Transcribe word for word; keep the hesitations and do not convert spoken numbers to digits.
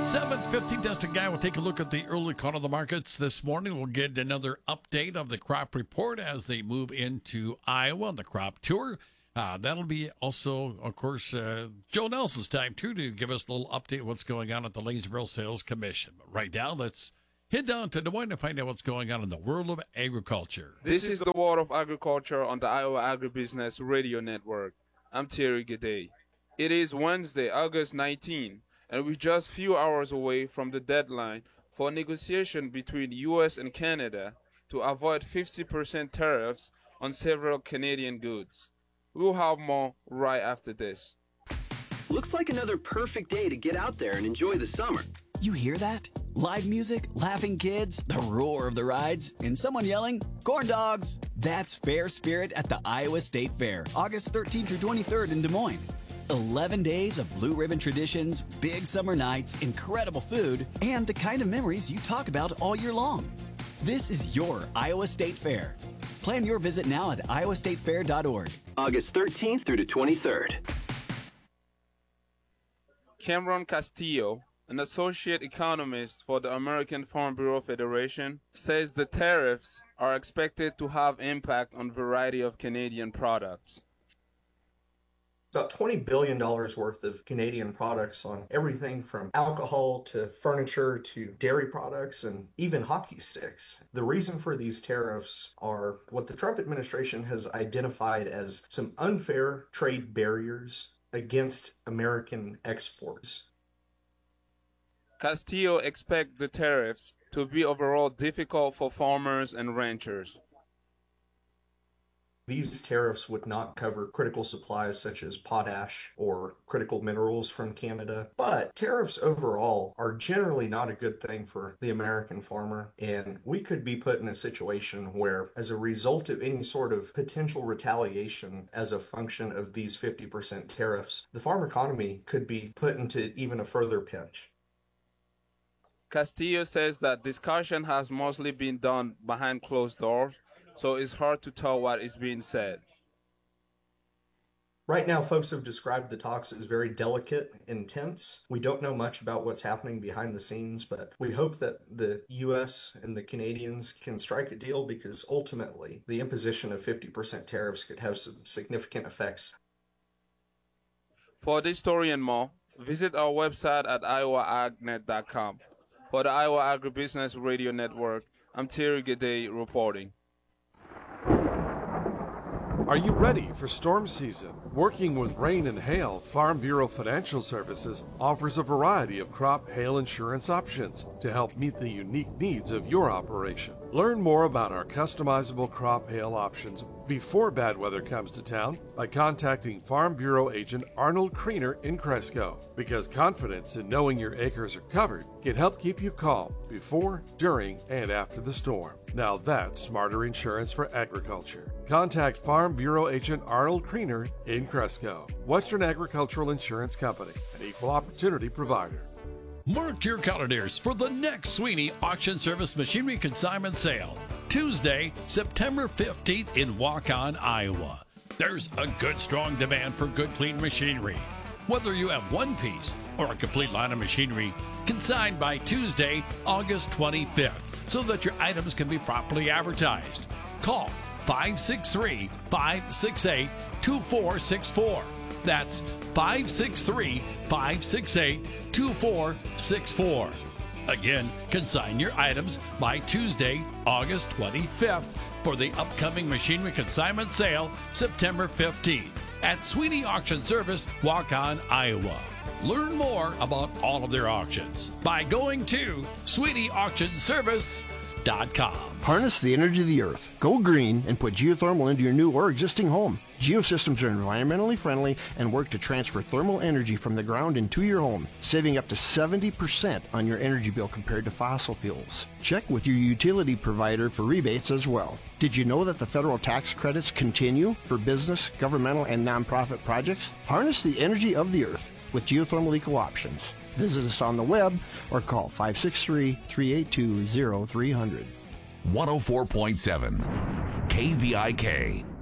seven fifty, Dustin Guy will take a look at the early call of the markets this morning. We'll get another update of the crop report as they move into Iowa on the crop tour. Uh, that'll be also, of course, uh, Joe Nelson's time, too, to give us a little update of what's going on at the Lanesboro Sales Commission. But right now, let's head down to Des Moines to find out what's going on in the world of agriculture. This is the World of Agriculture on the Iowa Agribusiness Radio Network. I'm Thierry Gade. It is Wednesday, August nineteenth, and we're just a few hours away from the deadline for a negotiation between U S and Canada to avoid fifty percent tariffs on several Canadian goods. We'll have more right after this. Looks like another perfect day to get out there and enjoy the summer. You hear that? Live music, laughing kids, the roar of the rides, and someone yelling, corn dogs. That's Fair Spirit at the Iowa State Fair, August thirteenth through twenty-third in Des Moines. eleven days of blue ribbon traditions, big summer nights, incredible food, and the kind of memories you talk about all year long. This is your Iowa State Fair. Plan your visit now at iowa state fair dot org. August thirteenth through the twenty-third. Cameron Castillo, an associate economist for the American Farm Bureau Federation, says the tariffs are expected to have impact on a variety of Canadian products. About twenty billion dollars worth of Canadian products on everything from alcohol to furniture to dairy products and even hockey sticks. The reason for these tariffs are what the Trump administration has identified as some unfair trade barriers against American exports. Castillo expects the tariffs to be overall difficult for farmers and ranchers. These tariffs would not cover critical supplies such as potash or critical minerals from Canada, but tariffs overall are generally not a good thing for the American farmer, and we could be put in a situation where, as a result of any sort of potential retaliation as a function of these fifty percent tariffs, the farm economy could be put into even a further pinch. Castillo says that discussion has mostly been done behind closed doors, so it's hard to tell what is being said. Right now, folks have described the talks as very delicate, intense. We don't know much about what's happening behind the scenes, but we hope that the U S and the Canadians can strike a deal because ultimately the imposition of fifty percent tariffs could have some significant effects. For this story and more, visit our website at iowa ag net dot com. For the Iowa Agribusiness Radio Network, I'm Thierry Gade reporting. Are you ready for storm season? Working with rain and hail, Farm Bureau Financial Services offers a variety of crop hail insurance options to help meet the unique needs of your operation. Learn more about our customizable crop hail options before bad weather comes to town by contacting Farm Bureau agent Arnold Kriener in Cresco, because confidence in knowing your acres are covered can help keep you calm before, during, and after the storm. Now that's smarter insurance for agriculture. Contact Farm Bureau agent Arnold Kriener in Cresco. Western Agricultural Insurance Company, an equal opportunity provider. Mark your calendars for the next Sweeney Auction Service Machinery Consignment Sale, Tuesday, September fifteenth in Waukon, Iowa. There's a good, strong demand for good, clean machinery. Whether you have one piece or a complete line of machinery, consigned by Tuesday, August twenty-fifth, so that your items can be properly advertised. Call five six three, five six eight, two four six four. That's five six three, five six eight, two four six four. Again, consign your items by Tuesday, August twenty-fifth for the upcoming Machinery Consignment Sale, September fifteenth at Sweeney Auction Service, Waukon, Iowa. Learn more about all of their auctions by going to sweeney auction service dot com. Harness the energy of the earth. Go green and put geothermal into your new or existing home. Geosystems are environmentally friendly and work to transfer thermal energy from the ground into your home, saving up to seventy percent on your energy bill compared to fossil fuels. Check with your utility provider for rebates as well. Did you know that the federal tax credits continue for business, governmental, and nonprofit projects? Harness the energy of the earth with geothermal eco options. Visit us on the web or call five six three, three eight two, zero three zero zero. one oh four point seven K V I K.